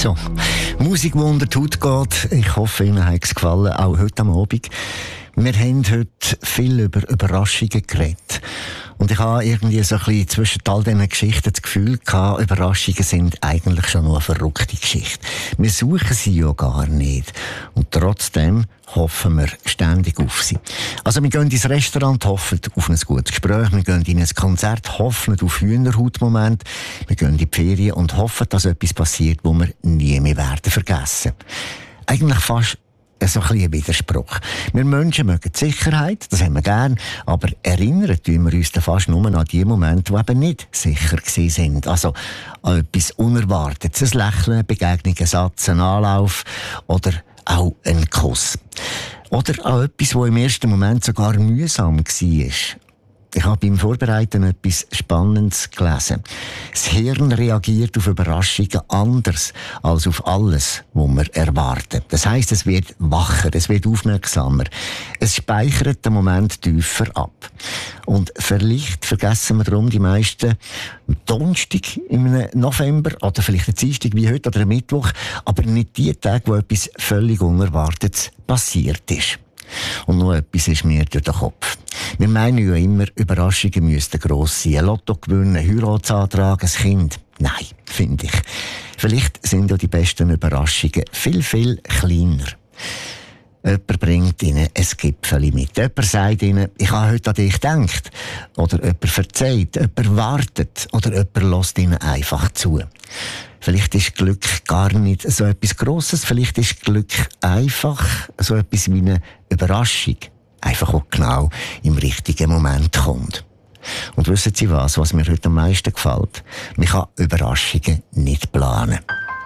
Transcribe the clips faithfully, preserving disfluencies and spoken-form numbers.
So, Musikwunder tut geht. Ich hoffe, Ihnen hat es gefallen, auch heute am Abend. Wir haben heute viel über Überraschungen geredet. Und ich habe irgendwie so ein bisschen zwischen all diesen Geschichten das Gefühl gehabt, Überraschungen sind eigentlich schon nur eine verrückte Geschichte. Wir suchen sie ja gar nicht. Und trotzdem hoffen wir ständig auf sie. Also wir gehen ins Restaurant, hoffen auf ein gutes Gespräch, wir gehen in ein Konzert, hoffen auf Hühnerhautmoment, wir gehen in die Ferien und hoffen, dass etwas passiert, das wir nie mehr werden vergessen. Eigentlich fast so ein bisschen ein Widerspruch. Wir Menschen mögen die Sicherheit, das haben wir gern, aber erinnern tun wir uns dann fast nur an die Momente, die eben nicht sicher gewesen sind. Also an etwas Unerwartetes, ein Lächeln, eine Begegnung, ein Satz, ein Anlauf oder auch ein Kuss. Oder an etwas, das im ersten Moment sogar mühsam war. Ich habe beim Vorbereiten etwas Spannendes gelesen. Das Hirn reagiert auf Überraschungen anders als auf alles, was wir erwarten. Das heisst, es wird wacher, es wird aufmerksamer. Es speichert den Moment tiefer ab. Und vielleicht vergessen wir darum die meisten am Donnerstag im November oder vielleicht am Dienstag wie heute oder am Mittwoch, aber nicht die Tage, wo etwas völlig Unerwartetes passiert ist. Und noch etwas ist mir durch den Kopf. Wir meinen ja immer, Überraschungen müssten gross sein. Ein Lotto gewinnen, ein Heiratsantrag, ein Kind. Nein, finde ich. Vielleicht sind ja die besten Überraschungen viel, viel kleiner. Jemand bringt ihnen ein Gipfeli mit. Jemand sagt ihnen, ich habe heute an dich gedacht. Oder jemand verzeiht, jemand wartet. Oder jemand lässt ihnen einfach zu. Vielleicht ist Glück gar nicht so etwas Grosses. Vielleicht ist Glück einfach so etwas wie eine Überraschung. Einfach auch genau im richtigen Moment kommt. Und wissen Sie was, was mir heute am meisten gefällt? Man kann Überraschungen nicht planen.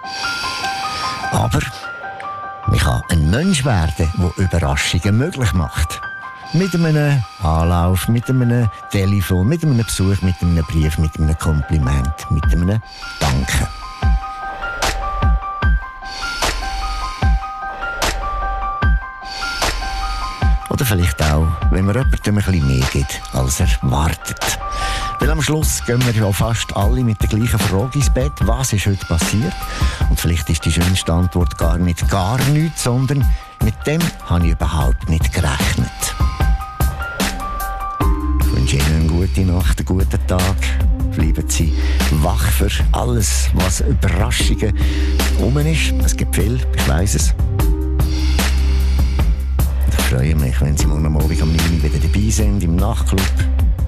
Aber man kann ein Mensch werden, der Überraschungen möglich macht. Mit einem Anlauf, mit einem Telefon, mit einem Besuch, mit einem Brief, mit einem Kompliment, mit einem Danke. Oder vielleicht auch, wenn man jemandem ein bisschen mehr gibt, als er wartet. Weil am Schluss gehen wir ja fast alle mit der gleichen Frage ins Bett. Was ist heute passiert? Und vielleicht ist die schönste Antwort gar nicht gar nichts, sondern mit dem habe ich überhaupt nicht gerechnet. Ich wünsche Ihnen eine gute Nacht, einen guten Tag. Bleiben Sie wach für alles, was Überraschungen um ist. Es gibt viel, ich weiss es. Ich freue mich, wenn Sie morgen Abend um neun Uhr wieder dabei sind im Nachtclub.